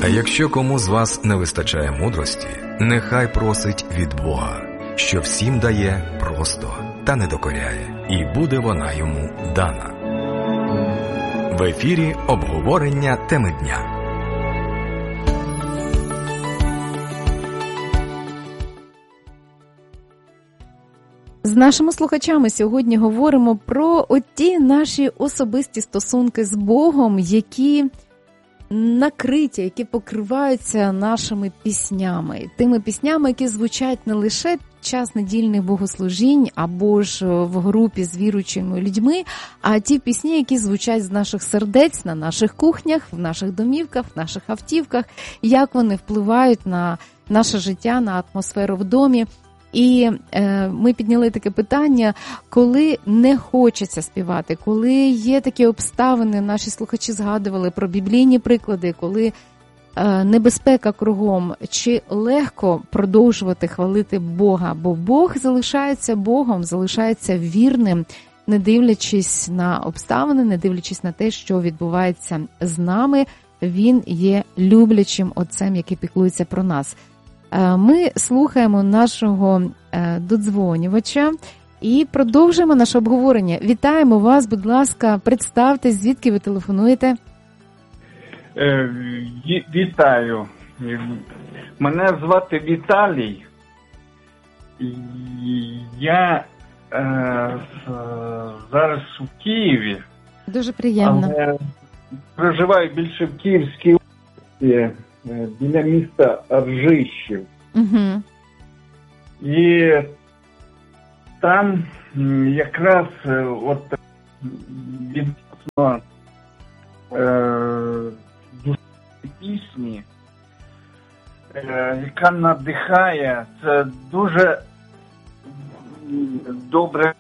А якщо кому з вас не вистачає мудрості, нехай просить від Бога, що всім дає просто та не докоряє, і буде вона йому дана. В ефірі обговорення теми дня. З нашими слухачами сьогодні говоримо про оті наші особисті стосунки з Богом, які накриті, які покриваються нашими піснями. Тими піснями, які звучать не лише під час недільних богослужінь або ж в групі з віруючими людьми, а ті пісні, які звучать з наших сердець, на наших кухнях, в наших домівках, в наших автівках, як вони впливають на наше життя, на атмосферу в домі. І ми підняли таке питання, коли не хочеться співати, коли є такі обставини, наші слухачі згадували про біблійні приклади, коли небезпека кругом, чи легко продовжувати хвалити Бога, бо Бог залишається Богом, залишається вірним, не дивлячись на обставини, не дивлячись на те, що відбувається з нами, Він є люблячим Отцем, який піклується про нас. Ми слухаємо нашого додзвонювача і продовжуємо наше обговорення. Вітаємо вас, будь ласка, представтесь, звідки ви телефонуєте? Вітаю. Мене звати Віталій. Я зараз в Києві. Дуже приємно. Але проживаю більше в Київській області, біля міста Ржищів. Угу. І там якраз от відносно душевної пісні, яка надихає, це дуже добре.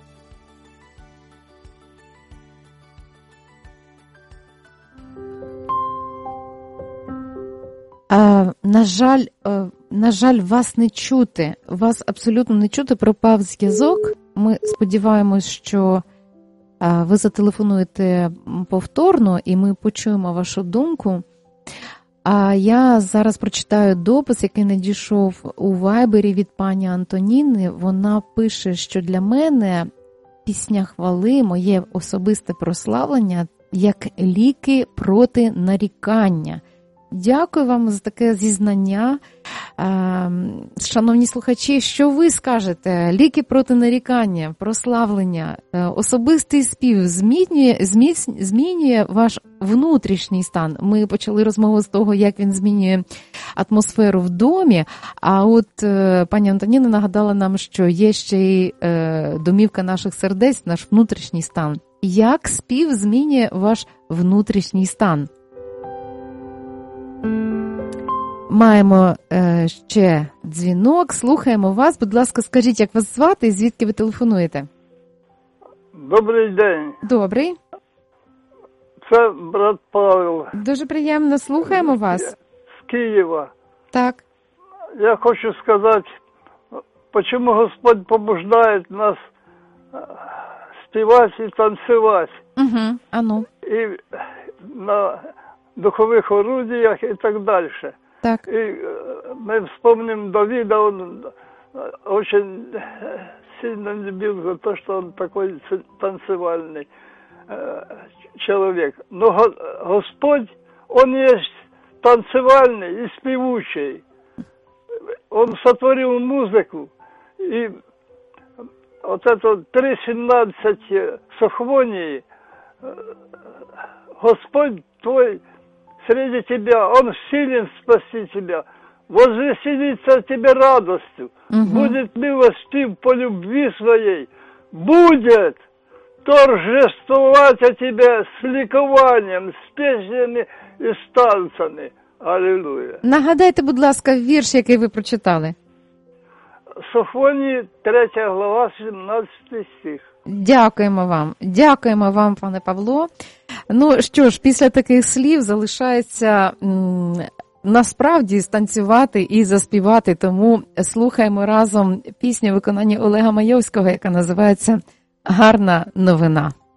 На жаль, вас не чути, вас абсолютно не чути, пропав зв'язок. Ми сподіваємось, що ви зателефонуєте повторно і ми почуємо вашу думку. А я зараз прочитаю допис, який надійшов у Вайбері від пані Антоніни. Вона пише, що для мене пісня хвали, моє особисте прославлення, як ліки проти нарікання. Дякую вам за таке зізнання. Шановні слухачі, що ви скажете? Ліки проти нарікання, прославлення, особистий спів змінює ваш внутрішній стан. Ми почали розмову з того, як він змінює атмосферу в домі, а от пані Антоніна нагадала нам, що є ще й домівка наших сердець, наш внутрішній стан. Як спів змінює ваш внутрішній стан? Маємо ще дзвінок, слухаємо вас. Будь ласка, скажіть, як вас звати і звідки ви телефонуєте? Добрий день. Добрий. Це брат Павел. Дуже приємно, слухаємо вас. З Києва. Так. Я хочу сказати, чому Господь побуждає нас співати і танцювати. Угу, ану. І на духових орудіях і так далі. Так. И мы вспомним Давида, он очень сильно любил за то, что он такой танцевальный человек. Но Господь, Он есть танцевальный и спевучий. Он сотворил музыку. И вот это 3:17 симфонии, Господь твой среди тебя, Он силен спасти тебя, возвеселится тебе радостью, будет милостив по любви своей, будет торжествовать о тебе с ликованием, с песнями и с танцами. Аллилуйя. Нагадайте, будь ласка, вірш, який ви прочитали. Софонії, 3 глава, 17 стих. Дякуємо вам, пане Павло. Ну що ж, після таких слів залишається насправді станцювати і заспівати, тому слухаємо разом пісню виконання Олега Майовського, яка називається «Гарна новина».